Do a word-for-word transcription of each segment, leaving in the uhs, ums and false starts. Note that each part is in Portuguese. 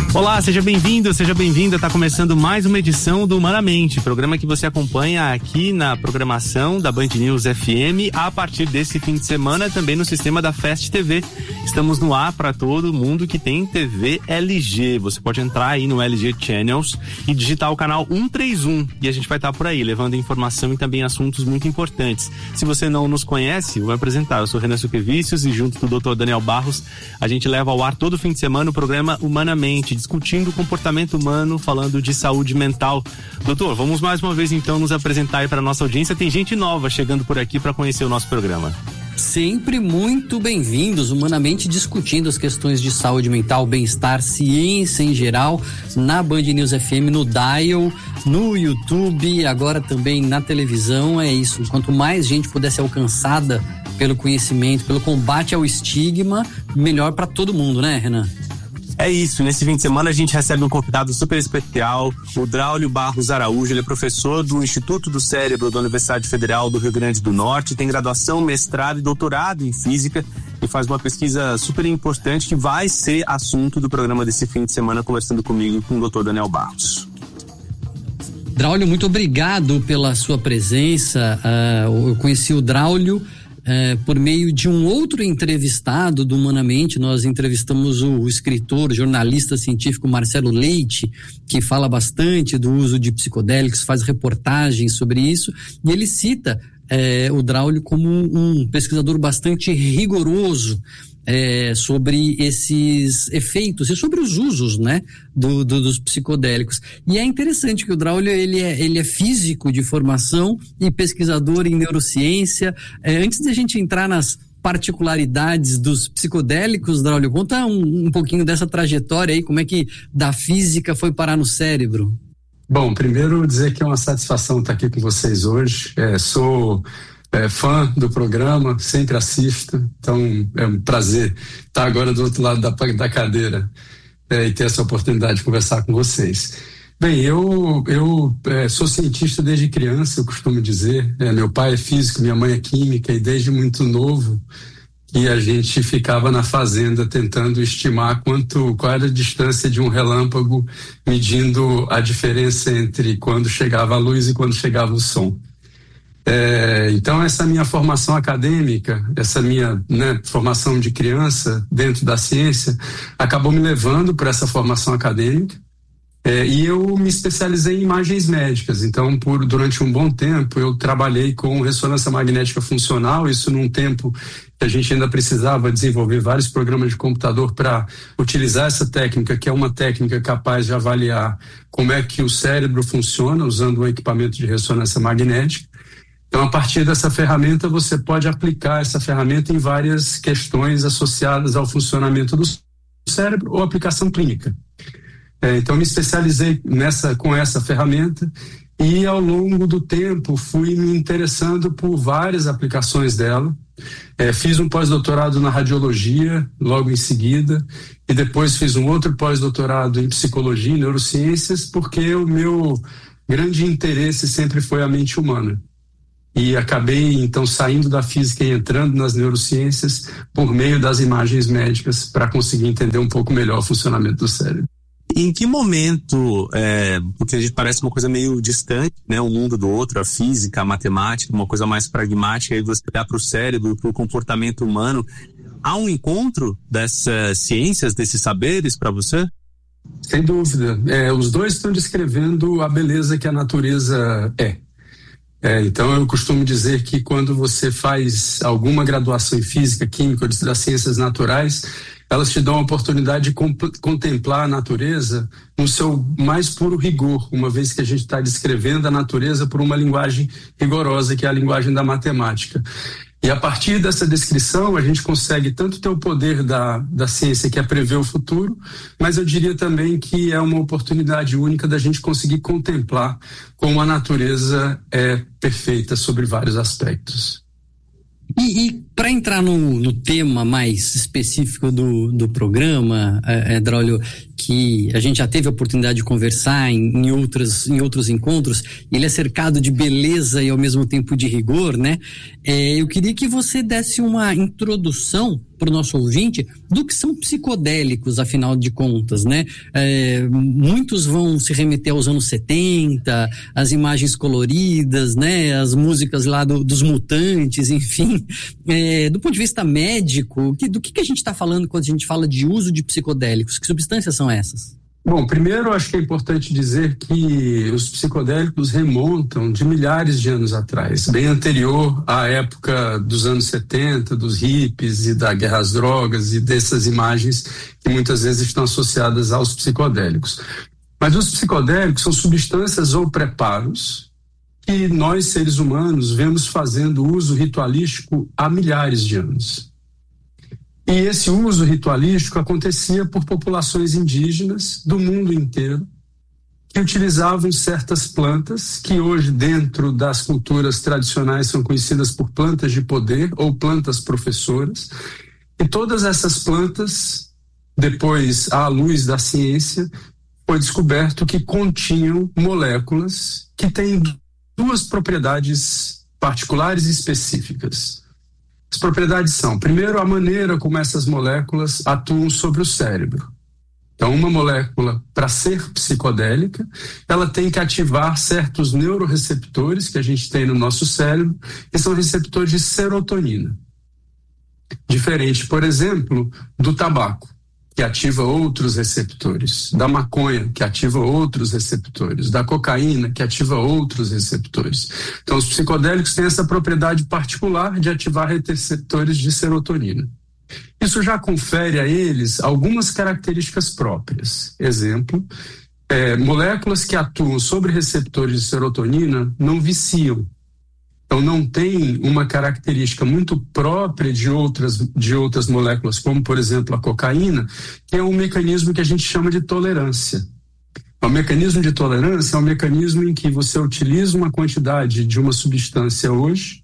Olá, seja bem-vindo, seja bem-vinda. Está começando mais uma edição do Humanamente, programa que você acompanha aqui na programação da Band News F M a partir desse fim de semana, também no sistema da Fast T V. Estamos no ar para todo mundo que tem T V L G. Você pode entrar aí no L G Channels e digitar o canal cento e trinta e um e a gente vai estar por aí levando informação e também assuntos muito importantes. Se você não nos conhece, eu vou apresentar. Eu sou Renan Suquevicius e junto do doutor Daniel Barros, a gente leva ao ar todo fim de semana o programa Humanamente, discutindo o comportamento humano, falando de saúde mental. Doutor, vamos mais uma vez então nos apresentar aí para nossa audiência. Tem gente nova chegando por aqui para conhecer o nosso programa. Sempre muito bem-vindos, Humanamente, discutindo as questões de saúde mental, bem-estar, ciência em geral, na Band News F M, no Dial, no YouTube, agora também na televisão. É isso, quanto mais gente puder ser alcançada pelo conhecimento, pelo combate ao estigma, melhor para todo mundo, né, Renan? É isso, nesse fim de semana a gente recebe um convidado super especial, o Draulio Barros Araújo. Ele é professor do Instituto do Cérebro da Universidade Federal do Rio Grande do Norte, tem graduação, mestrado e doutorado em física e faz uma pesquisa super importante que vai ser assunto do programa desse fim de semana, conversando comigo e com o doutor Daniel Barros. Draulio, muito obrigado pela sua presença. Uh, eu conheci o Draulio É, por meio de um outro entrevistado do Humanamente. Nós entrevistamos o, o escritor, jornalista científico Marcelo Leite, que fala bastante do uso de psicodélicos, faz reportagens sobre isso, e ele cita é, o Draulio como um pesquisador bastante rigoroso É, sobre esses efeitos e sobre os usos, né, do, do, dos psicodélicos. E é interessante que o Draulio, ele é, ele é físico de formação e pesquisador em neurociência. É, antes de a gente entrar nas particularidades dos psicodélicos, Draulio, conta um, um pouquinho dessa trajetória aí, como é que da física foi parar no cérebro. Bom, primeiro dizer que é uma satisfação estar aqui com vocês hoje. É, sou É, fã do programa, sempre assisto, então é um prazer estar agora do outro lado da, da cadeira é, e ter essa oportunidade de conversar com vocês. Bem, eu, eu é, sou cientista desde criança, eu costumo dizer. É, meu pai é físico, minha mãe é química, e desde muito novo que a gente ficava na fazenda tentando estimar quanto, qual era a distância de um relâmpago, medindo a diferença entre quando chegava a luz e quando chegava o som. É, então essa minha formação acadêmica, essa minha né, formação de criança dentro da ciência, acabou me levando para essa formação acadêmica, é, e eu me especializei em imagens médicas. Então por, durante um bom tempo eu trabalhei com ressonância magnética funcional, isso num tempo que a gente ainda precisava desenvolver vários programas de computador para utilizar essa técnica, que é uma técnica capaz de avaliar como é que o cérebro funciona usando um equipamento de ressonância magnética. Então, a partir dessa ferramenta, você pode aplicar essa ferramenta em várias questões associadas ao funcionamento do cérebro ou aplicação clínica. É, então, me especializei nessa, com essa ferramenta e, ao longo do tempo, fui me interessando por várias aplicações dela. É, fiz um pós-doutorado na radiologia, logo em seguida, e depois fiz um outro pós-doutorado em psicologia e neurociências, porque o meu grande interesse sempre foi a mente humana. E acabei, então, saindo da física e entrando nas neurociências por meio das imagens médicas para conseguir entender um pouco melhor o funcionamento do cérebro. Em que momento, é, porque a gente parece uma coisa meio distante, né, um mundo do outro, a física, a matemática, uma coisa mais pragmática, e você olhar para o cérebro, para o comportamento humano, há um encontro dessas ciências, desses saberes para você? Sem dúvida. É, os dois estão descrevendo a beleza que a natureza é. É, então eu costumo dizer que quando você faz alguma graduação em física, química ou das ciências naturais, elas te dão a oportunidade de comp- contemplar a natureza no seu mais puro rigor, uma vez que a gente está descrevendo a natureza por uma linguagem rigorosa, que é a linguagem da matemática. E a partir dessa descrição, a gente consegue tanto ter o poder da, da ciência, que é prever o futuro, mas eu diria também que é uma oportunidade única da gente conseguir contemplar como a natureza é perfeita sobre vários aspectos. E, e Para entrar no, no tema mais específico do, do programa, é, é, Draulio, que a gente já teve a oportunidade de conversar em, em, outras, em outros encontros, ele é cercado de beleza e ao mesmo tempo de rigor, né? É, eu queria que você desse uma introdução para o nosso ouvinte do que são psicodélicos, afinal de contas, né? É, muitos vão se remeter aos anos setenta, as imagens coloridas, né? As músicas lá do, dos Mutantes, enfim. É, do ponto de vista médico, que, do que, que a gente está falando quando a gente fala de uso de psicodélicos? Que substâncias são essas? Bom, primeiro acho que é importante dizer que os psicodélicos remontam de milhares de anos atrás, bem anterior à época dos anos setenta, dos hippies e da guerra às drogas e dessas imagens que muitas vezes estão associadas aos psicodélicos. Mas os psicodélicos são substâncias ou preparos que nós, seres humanos, vemos fazendo uso ritualístico há milhares de anos. E esse uso ritualístico acontecia por populações indígenas do mundo inteiro que utilizavam certas plantas que hoje, dentro das culturas tradicionais, são conhecidas por plantas de poder ou plantas professoras. E todas essas plantas, depois, à luz da ciência, foi descoberto que continham moléculas que têm duas propriedades particulares e específicas. As propriedades são, primeiro, a maneira como essas moléculas atuam sobre o cérebro. Então, uma molécula, para ser psicodélica, ela tem que ativar certos neuroreceptores que a gente tem no nosso cérebro, que são receptores de serotonina. Diferente, por exemplo, do tabaco, que ativa outros receptores, da maconha, que ativa outros receptores, da cocaína, que ativa outros receptores. Então, os psicodélicos têm essa propriedade particular de ativar receptores de serotonina. Isso já confere a eles algumas características próprias. Exemplo, é, moléculas que atuam sobre receptores de serotonina não viciam. Então, não tem uma característica muito própria de outras, de outras moléculas, como, por exemplo, a cocaína, que é um mecanismo que a gente chama de tolerância. O mecanismo de tolerância é um mecanismo em que você utiliza uma quantidade de uma substância hoje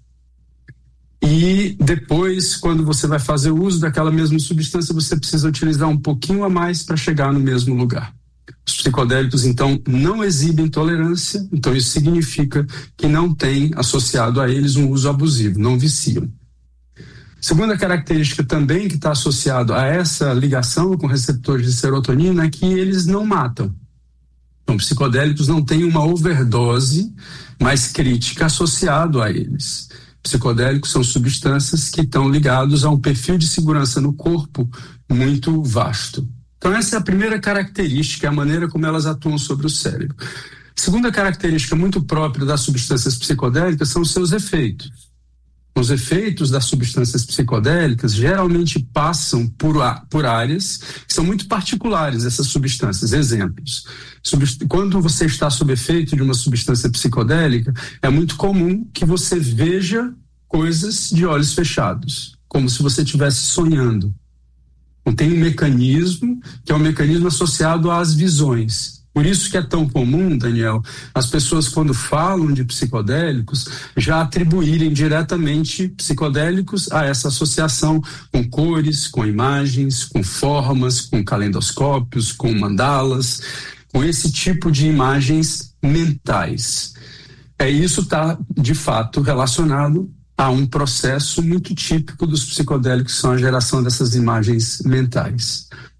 e depois, quando você vai fazer o uso daquela mesma substância, você precisa utilizar um pouquinho a mais para chegar no mesmo lugar. Os psicodélicos, então, não exibem tolerância, então isso significa que não tem associado a eles um uso abusivo, não viciam. Segunda característica também que está associado a essa ligação com receptores de serotonina é que eles não matam. Então, psicodélicos não têm uma overdose mais crítica associado a eles. Psicodélicos são substâncias que estão ligados a um perfil de segurança no corpo muito vasto. Então, essa é a primeira característica, a maneira como elas atuam sobre o cérebro. Segunda característica muito própria das substâncias psicodélicas são os seus efeitos. Os efeitos das substâncias psicodélicas geralmente passam por, por áreas que são muito particulares, essas substâncias. Exemplos. Quando você está sob efeito de uma substância psicodélica, é muito comum que você veja coisas de olhos fechados, como se você estivesse sonhando. Então, tem um mecanismo que é um mecanismo associado às visões. Por isso que é tão comum, Daniel, as pessoas quando falam de psicodélicos já atribuírem diretamente psicodélicos a essa associação com cores, com imagens, com formas, com calendoscópios, com mandalas, com esse tipo de imagens mentais. É, isso está, de fato, relacionado a um processo muito típico dos psicodélicos, que são a geração dessas imagens mentais.